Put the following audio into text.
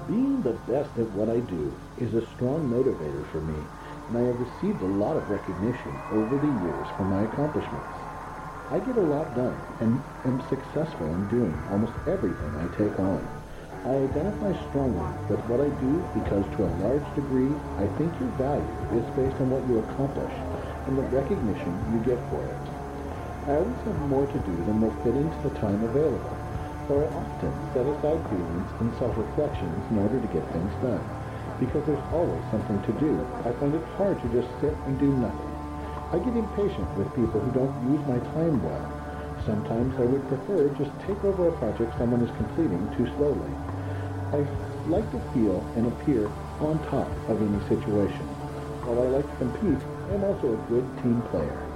Being the best at what I do is a strong motivator for me, and I have received a lot of recognition over the years for my accomplishments. I get a lot done and am successful in doing almost everything I take on. I identify strongly with what I do because to a large degree, I think your value is based on what you accomplish and the recognition you get for it. I always have more to do than will fit into the time available, so I often set aside feelings and self-reflections in order to get things done. Because there's always something to do, I find it hard to just sit and do nothing. I get impatient with people who don't use my time well. Sometimes I would prefer just take over a project someone is completing too slowly. I like to feel and appear on top of any situation. While I like to compete, I am also a good team player.